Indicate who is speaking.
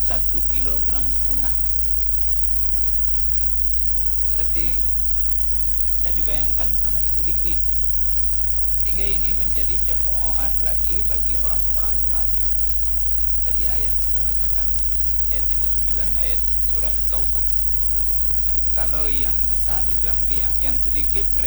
Speaker 1: 1,5 kg. Ya, berarti bisa dibayangkan sangat sedikit, sehingga ini menjadi cemoohan lagi bagi orang-orang munafik. Tadi ayat kita bacakan, ayat 79 ayat surah At-Taubah. Ya, kalau yang besar dibilang riya, yang sedikit mereka